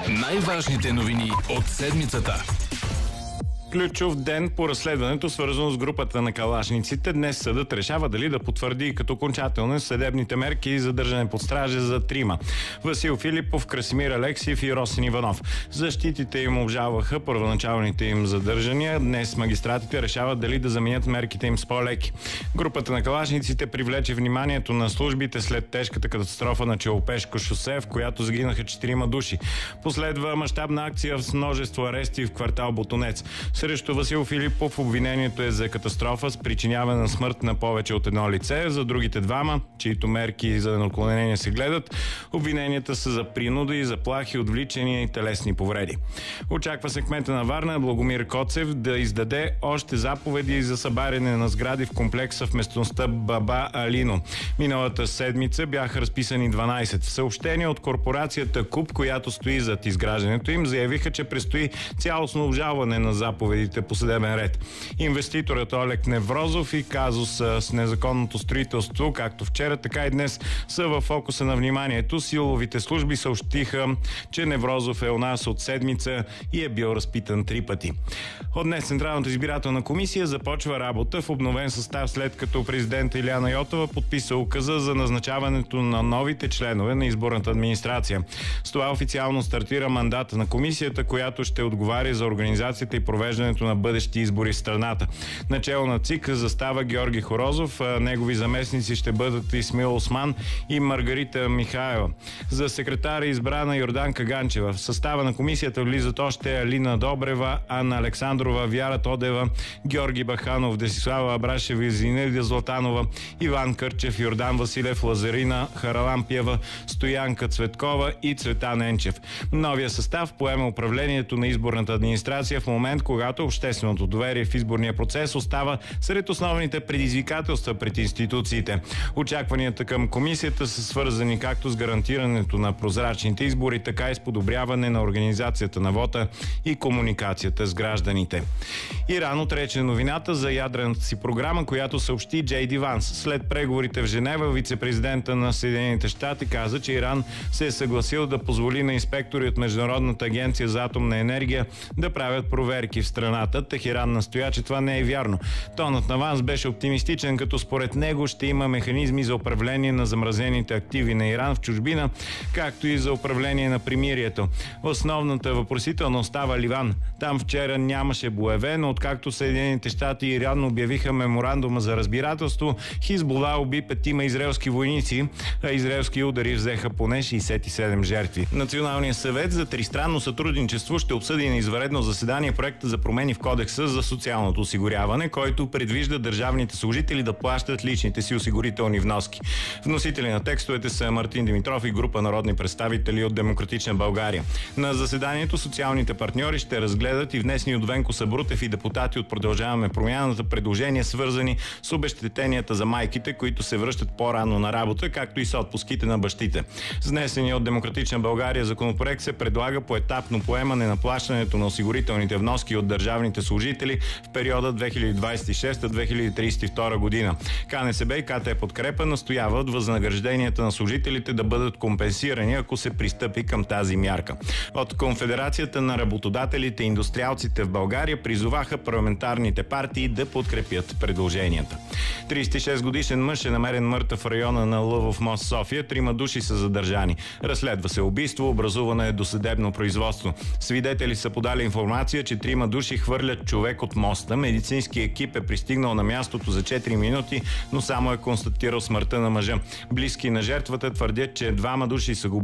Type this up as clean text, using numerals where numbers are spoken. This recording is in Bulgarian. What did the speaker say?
Най-важните новини от седмицата. Ключов ден по разследването, свързано с групата на калашниците. Днес съдът решава дали да потвърди като окончателни съдебните мерки и задържане под стража за трима: Васил Филипов, Красимир Алексиев и Росен Иванов. Защитите им обжалваха първоначалните им задържания. Днес магистратите решават дали да заменят мерките им с по-леки. Групата на калашниците привлече вниманието на службите след тежката катастрофа на Челопешко шосе, в която загинаха 4 души. Последва мащабна акция с множество арести в квартал Ботунец. Срещу Васил Филипов обвинението е за катастрофа с причиняване на смърт на повече от едно лице. За другите двама, чието мерки за наклонение се гледат, обвиненията са за принуда и заплахи, отвличания и телесни повреди. Очаква се кмета на Варна Благомир Коцев да издаде още заповеди за събаряне на сгради в комплекса в местността Баба Алино. Миналата седмица бяха разписани 12. В съобщение от корпорацията КУП, която стои зад изграждането им, заявиха, че предстои цялостно обжалване на заповедите по съдебен ред. Инвеститорът Олег Неврозов и казус с незаконното строителство, както вчера, така и днес, са в фокуса на вниманието. Силовите служби съобщиха, че Неврозов е у нас от седмица и е бил разпитан 3 пъти. От днес Централната избирателна комисия започва работа в обновен състав, след като президент Илияна Йотова подписа указа за назначаването на новите членове на изборната администрация. С това официално стартира мандата на комисията, която ще отговаря за организацията и провеждането на бъдещи избори в страната. Начело на ЦИК застава Георги Хорозов, негови заместници ще бъдат Исмил Осман и Маргарита Михайлова. За секретар е избрана Йорданка Ганчева. В състава на комисията влизат още Алина Добрева, Анна Александрова, Вяра Тодева, Георги Баханов, Десислава Абрашева, Зинаида Златанова, Иван Кърчев, Йордан Василев, Лазарина Харалампиева, Стоянка Цветкова и Цветан Енчев. Новия състав поема управлението на изборната администрация в момент, когато общественото доверие в изборния процес остава сред основните предизвикателства пред институциите. Очакванията към комисията са свързани както с гарантирането на прозрачните избори, така и с подобряване на организацията на вота и комуникацията с гражданите. Иран отрече новината за ядрената си програма, която съобщи Джей Ди Ванс. След преговорите в Женева, вице-президента на Съединените щати каза, че Иран се е съгласил да позволи на инспектори от Международната агенция за атомна енергия да правят проверки в страната. Техеран настоя, че това не е вярно. Тонът на Ванс беше оптимистичен, като според него ще има механизми за управление на замразените активи на Иран в чужбина, както и за управление на примирието. Основната въпросителна остава Ливан. Там вчера нямаше боеве, но откакто Съединените щати и Иран обявиха меморандума за разбирателство, Хизбула уби 5 израелски войници, а израелски удари взеха поне 67 жертви. Националният съвет за тристранно сътрудничество ще обсъди на извънредно заседание проекта за промени в Кодекса за социалното осигуряване, който предвижда държавните служители да плащат личните си осигурителни вноски. Вносители на текстовете са Мартин Димитров и група народни представители от Демократична България. На заседанието социалните партньори ще разгледат и внесени от Венко Сабрутев и депутати от Продължаваме промяната предложения, свързани с обезщетенията за майките, които се връщат по-рано на работа, както и с отпуските на бащите. С внесения от Демократична България законопроект се предлага поетапно поемане на плащането на осигурителните вноски от държавните служители в периода 2026-2032 година. КНСБ и КТ Подкрепа настояват възнагражденията на служителите да бъдат компенсирани, ако се пристъпи към тази мярка. От Конфедерацията на работодателите и индустриалците в България призоваха парламентарните партии да подкрепят предложенията. 36-годишен мъж е намерен мъртъв в района на Лъвов мост, София. 3 души са задържани. Разследва се убийство, образувано е досъдебно производство. Свидетели са подали информация, че 3 души хвърлят човек от моста. Медицински екип е пристигнал на мястото за 4 минути, но само е констатирал смъртта на мъжа. Близки на жертвата твърдят, че 2 души са го